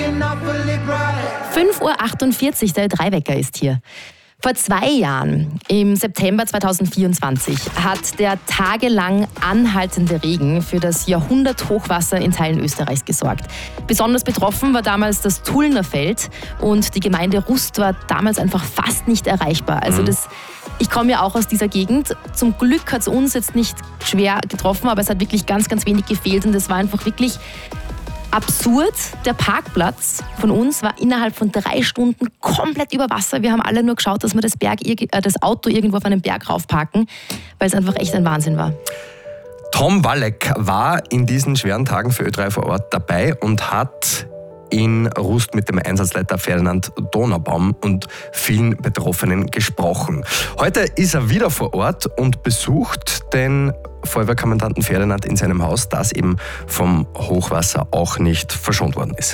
5:48 Uhr, der Ö3-Wecker ist hier. Vor 2 Jahren, im September 2024, hat der tagelang anhaltende Regen für das Jahrhunderthochwasser in Teilen Österreichs gesorgt. Besonders betroffen war damals das Tullnerfeld und die Gemeinde Rust war damals einfach fast nicht erreichbar. Also ich komme ja auch aus dieser Gegend. Zum Glück hat es uns jetzt nicht schwer getroffen, aber es hat wirklich ganz, ganz wenig gefehlt und es war einfach wirklich absurd. Der Parkplatz von uns war innerhalb von 3 Stunden komplett über Wasser. Wir haben alle nur geschaut, dass wir das Auto irgendwo auf einen Berg raufparken, weil es einfach echt ein Wahnsinn war. Tom Walleck war in diesen schweren Tagen für Ö3 vor Ort dabei und hat in Rust mit dem Einsatzleiter Ferdinand Donaubaum und vielen Betroffenen gesprochen. Heute ist er wieder vor Ort und besucht den Feuerwehrkommandanten Ferdinand in seinem Haus, das eben vom Hochwasser auch nicht verschont worden ist.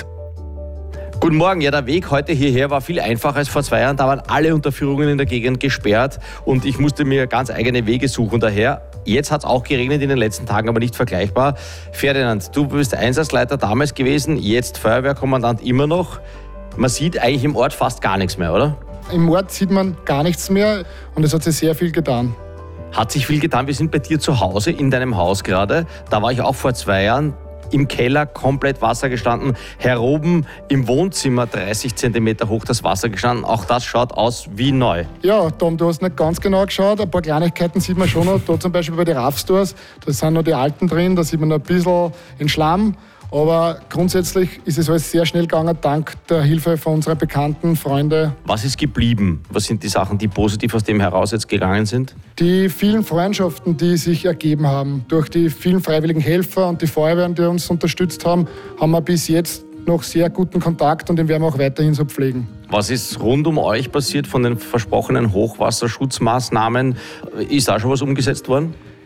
Guten Morgen. Ja, der Weg heute hierher war viel einfacher als vor 2 Jahren. Da waren alle Unterführungen in der Gegend gesperrt und ich musste mir ganz eigene Wege suchen daher. Jetzt hat es auch geregnet in den letzten Tagen, aber nicht vergleichbar. Ferdinand, du bist Einsatzleiter damals gewesen, jetzt Feuerwehrkommandant immer noch. Man sieht eigentlich im Ort fast gar nichts mehr, oder? Im Ort sieht man gar nichts mehr und es hat sich sehr viel getan. Hat sich viel getan. Wir sind bei dir zu Hause, in deinem Haus gerade. Da war ich auch vor 2 Jahren. Im Keller komplett Wasser gestanden. Heroben im Wohnzimmer 30 Zentimeter hoch das Wasser gestanden. Auch das schaut aus wie neu. Ja, Tom, du hast nicht ganz genau geschaut. Ein paar Kleinigkeiten sieht man schon noch. Da zum Beispiel bei den Raffstores, da sind noch die alten drin. Da sieht man noch ein bisschen den Schlamm. Aber grundsätzlich ist es alles sehr schnell gegangen, dank der Hilfe von unseren Bekannten, Freunden. Was ist geblieben? Was sind die Sachen, die positiv aus dem heraus jetzt gegangen sind? Die vielen Freundschaften, die sich ergeben haben. Durch die vielen freiwilligen Helfer und die Feuerwehren, die uns unterstützt haben, haben wir bis jetzt noch sehr guten Kontakt und den werden wir auch weiterhin so pflegen. Was ist rund um euch passiert von den versprochenen Hochwasserschutzmaßnahmen? Ist da schon was umgesetzt worden?